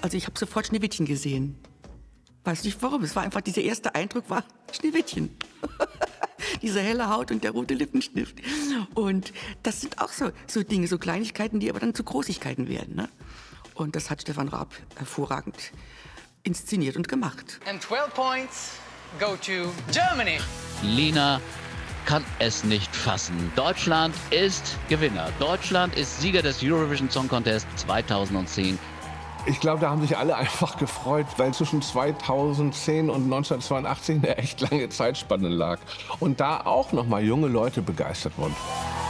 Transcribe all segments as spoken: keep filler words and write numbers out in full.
Also ich habe sofort Schneewittchen gesehen. Weiß nicht warum, es war einfach, dieser erste Eindruck war Schneewittchen. Diese helle Haut und der rote Lippenstift. Und das sind auch so, so Dinge, so Kleinigkeiten, die aber dann zu Großigkeiten werden. Ne? Und das hat Stefan Raab hervorragend inszeniert und gemacht. And twelve points go to Germany. Lena kann es nicht fassen. Deutschland ist Gewinner. Deutschland ist Sieger des Eurovision Song Contest zweitausendzehn. Ich glaube, da haben sich alle einfach gefreut, weil zwischen zweitausendzehn und neunzehnhundertzweiundachtzig eine echt lange Zeitspanne lag. Und da auch noch mal junge Leute begeistert wurden.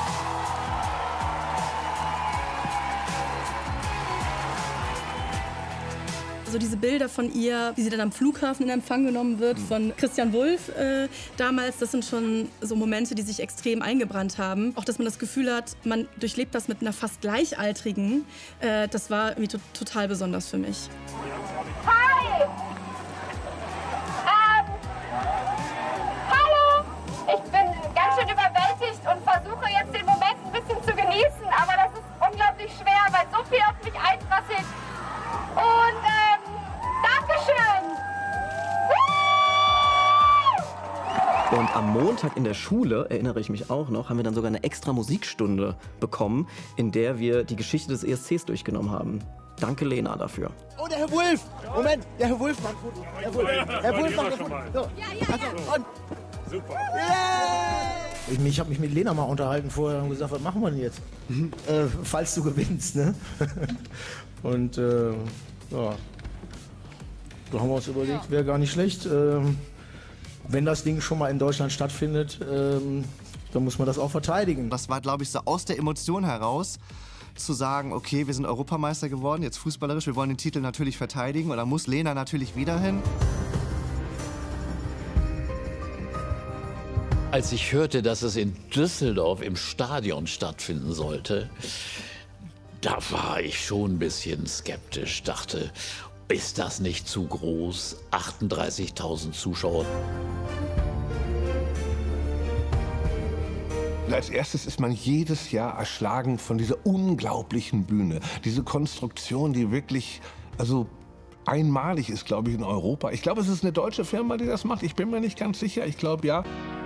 Also diese Bilder von ihr, wie sie dann am Flughafen in Empfang genommen wird, von Christian Wulff äh, damals, das sind schon so Momente, die sich extrem eingebrannt haben. Auch, dass man das Gefühl hat, man durchlebt das mit einer fast Gleichaltrigen, äh, das war irgendwie to total besonders für mich. Hi! Ähm, hallo! Ich bin ganz schön überwältigt und versuche jetzt den Moment ein bisschen zu genießen, aber das ist unglaublich schwer, weil so viel auf mich einprasselt. Und ähm, Dankeschön! Woo! Und am Montag in der Schule, erinnere ich mich auch noch, haben wir dann sogar eine extra Musikstunde bekommen, in der wir die Geschichte des E S Cs durchgenommen haben. Danke, Lena, dafür. Oh, der Herr Wulff! Moment, der Herr Wulff macht ein Foto. Herr Wulff, Herr Wulff macht ein Foto. So. Ja, ja, ja. Und. Super. Yeah! Ich, ich habe mich mit Lena mal unterhalten vorher und gesagt, was machen wir denn jetzt? Mhm. Äh, falls du gewinnst, ne? Und äh, ja, da haben wir uns überlegt, ja. Wäre gar nicht schlecht. Ähm, wenn das Ding schon mal in Deutschland stattfindet, ähm, dann muss man das auch verteidigen. Das war, glaube ich, so aus der Emotion heraus, zu sagen, okay, wir sind Europameister geworden, jetzt fußballerisch, wir wollen den Titel natürlich verteidigen und da muss Lena natürlich wieder hin. Als ich hörte, dass es in Düsseldorf im Stadion stattfinden sollte, da war ich schon ein bisschen skeptisch, dachte, ist das nicht zu groß? achtunddreißigtausend Zuschauer. Als erstes ist man jedes Jahr erschlagen von dieser unglaublichen Bühne. Diese Konstruktion, die wirklich, also einmalig ist, glaube ich, in Europa. Ich glaube, es ist eine deutsche Firma, die das macht. Ich bin mir nicht ganz sicher. Ich glaube, ja.